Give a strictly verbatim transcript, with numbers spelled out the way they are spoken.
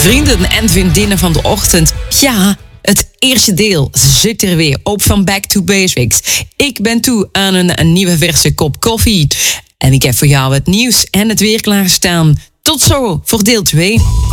Vrienden en vriendinnen van de ochtend. Ja, het eerste deel zit er weer op van Back to Basics. Ik ben toe aan een, een nieuwe verse kop koffie. En ik heb voor jou het nieuws en het weer klaarstaan. Tot zo voor deel twee.